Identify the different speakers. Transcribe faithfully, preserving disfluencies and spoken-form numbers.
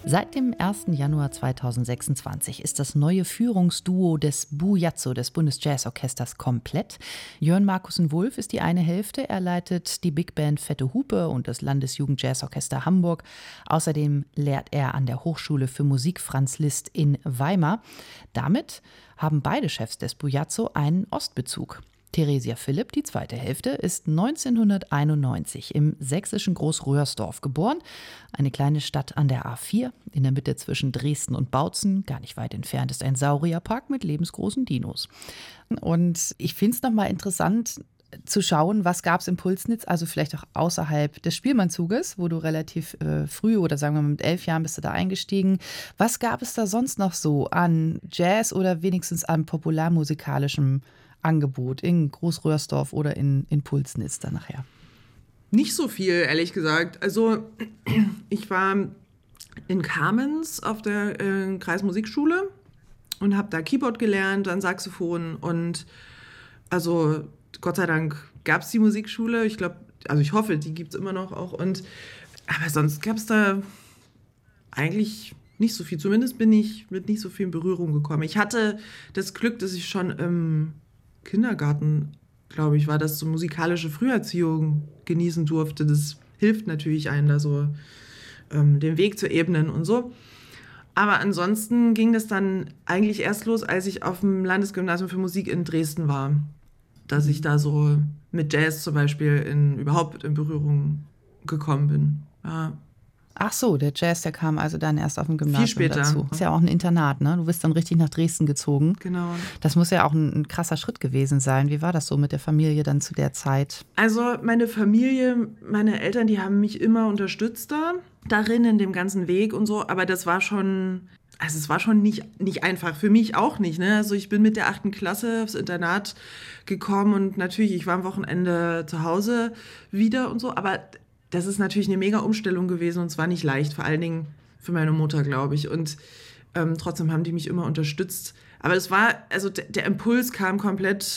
Speaker 1: Seit dem ersten Januar zweitausendsechsundzwanzig ist das neue Führungsduo des BUJAZZO, des Bundesjazzorchesters, komplett. Jörn Markussen-Wulff ist die eine Hälfte. Er leitet die Big Band Fette Hupe und das Landesjugendjazzorchester Hamburg. Außerdem lehrt er an der Hochschule für Musik Franz Liszt in Weimar. Damit haben beide Chefs des BUJAZZO einen Ostbezug. Theresia Philipp, die zweite Hälfte, ist neunzehnhunderteinundneunzig im sächsischen Großröhrsdorf geboren. Eine kleine Stadt an der A vier, in der Mitte zwischen Dresden und Bautzen. Gar nicht weit entfernt ist ein Saurierpark mit lebensgroßen Dinos. Und ich finde es nochmal interessant zu schauen, was gab es in Pulsnitz, also vielleicht auch außerhalb des Spielmannzuges, wo du relativ äh, früh oder sagen wir mal mit elf Jahren bist du da eingestiegen. Was gab es da sonst noch so an Jazz oder wenigstens an popularmusikalischem Angebot in Großröhrsdorf oder in, in Pulsnitz dann nachher?
Speaker 2: Nicht so viel, ehrlich gesagt. Also ich war in Kamenz auf der äh, Kreismusikschule und habe da Keyboard gelernt, dann Saxophon und also Gott sei Dank gab es die Musikschule. Ich glaube, also ich hoffe, die gibt es immer noch auch. Und aber sonst gab es da eigentlich nicht so viel. Zumindest bin ich mit nicht so viel in Berührung gekommen. Ich hatte das Glück, dass ich schon im Kindergarten, glaube ich, war, das so musikalische Früherziehung genießen durfte. Das hilft natürlich einem da so ähm, den Weg zu ebnen und so. Aber ansonsten ging das dann eigentlich erst los, als ich auf dem Landesgymnasium für Musik in Dresden war. Dass ich da so mit Jazz zum Beispiel in, überhaupt in Berührung gekommen bin. Ja.
Speaker 1: Ach so, der Jazz, der kam also dann erst auf dem Gymnasium
Speaker 2: Viel später.
Speaker 1: dazu. Das ist ja auch ein Internat, ne? Du bist dann richtig nach Dresden gezogen.
Speaker 2: Genau.
Speaker 1: Das muss ja auch ein, ein krasser Schritt gewesen sein. Wie war das so mit der Familie dann zu der Zeit?
Speaker 2: Also meine Familie, meine Eltern, die haben mich immer unterstützt da, darin, in dem ganzen Weg und so. Aber das war schon, also es war schon nicht, nicht einfach. Für mich auch nicht, ne? Also ich bin mit der achten Klasse aufs Internat gekommen und natürlich, ich war am Wochenende zu Hause wieder und so, aber das ist natürlich eine mega Umstellung gewesen und es war nicht leicht, vor allen Dingen für meine Mutter, glaube ich. Und ähm, trotzdem haben die mich immer unterstützt. Aber es war, also d- der Impuls kam komplett